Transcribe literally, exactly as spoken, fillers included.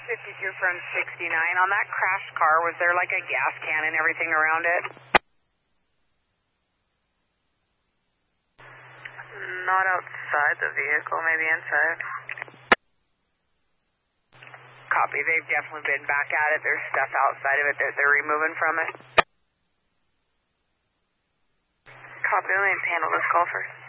fifty-two from sixty-nine. On that crashed car, was there like a gas can and everything around it? Not outside the vehicle, maybe inside. Copy. They've definitely been back at it. There's stuff outside of it that they're removing from it. Copy. Let me handle this call first.